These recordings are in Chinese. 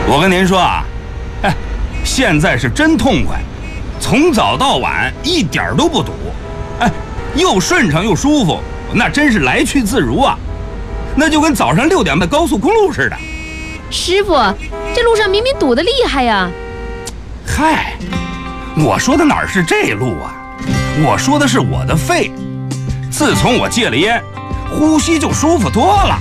我跟您说啊，现在是真痛快，从早到晚一点都不堵，又顺畅又舒服，那真是来去自如啊，那就跟早上6点的高速公路似的。 师傅，这路上明明堵得厉害呀！ 嗨，我说的哪是这路啊，我说的是我的肺。自从我戒了烟，呼吸就舒服多了。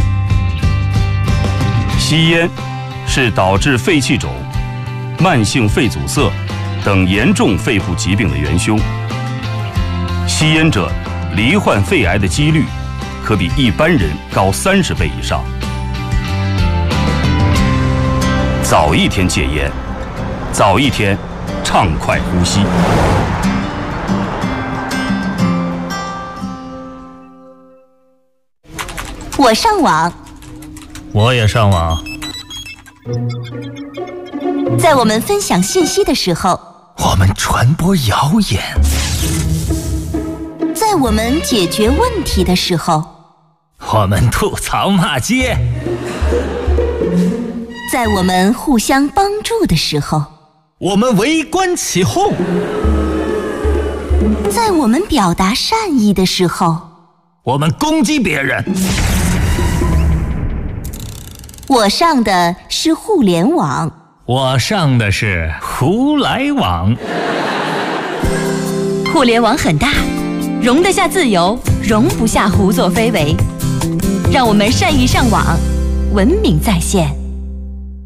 吸烟是导致肺气肿、慢性肺阻塞等严重肺部疾病的元凶。吸烟者罹患肺癌的几率可比一般人高30倍以上。早一天戒烟，早一天畅快呼吸。 我上网， 我也上网。 在我们分享信息的时候， 我们传播谣言； 在我们解决问题的时候， 我们吐槽骂街； 在我们互相帮助的时候， 我们围观起哄； 在我们表达善意的时候， 我们攻击别人。 我上的是互联网， 我上的是胡来网。 互联网很大，容得下自由，容不下胡作非为。让我们善意上网，文明在线。